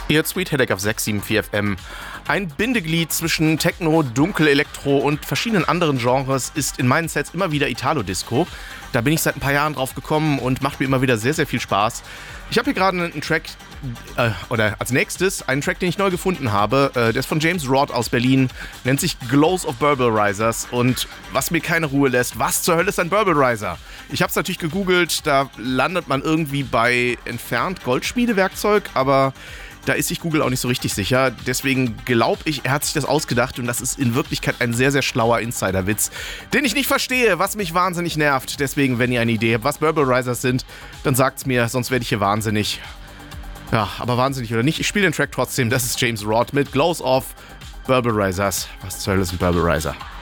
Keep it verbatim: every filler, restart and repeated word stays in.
Ihr Sweet Headache auf sechs sieben vier F M. Ein Bindeglied zwischen Techno, Dunkel-Elektro und verschiedenen anderen Genres ist in meinen Sets immer wieder Italo-Disco. Da bin ich seit ein paar Jahren drauf gekommen und macht mir immer wieder sehr, sehr viel Spaß. Ich habe hier gerade einen Track, äh, oder als nächstes einen Track, den ich neu gefunden habe. Äh, der ist von James Rod aus Berlin, nennt sich Glows of Burblrizers. Und was mir keine Ruhe lässt, was zur Hölle ist ein Burblrizer? Ich habe es natürlich gegoogelt, da landet man irgendwie bei entfernt Goldschmiedewerkzeug, aber da ist sich Google auch nicht so richtig sicher. Deswegen glaube ich, er hat sich das ausgedacht und das ist in Wirklichkeit ein sehr, sehr schlauer Insider-Witz, den ich nicht verstehe, was mich wahnsinnig nervt. Deswegen, wenn ihr eine Idee habt, was Burblrizers sind, dann sagt's mir, sonst werde ich hier wahnsinnig. Ja, aber wahnsinnig oder nicht, ich spiele den Track trotzdem. Das ist James Rod mit Glows of Burblrizers. Was zur Hölle ist ein Burblrizer?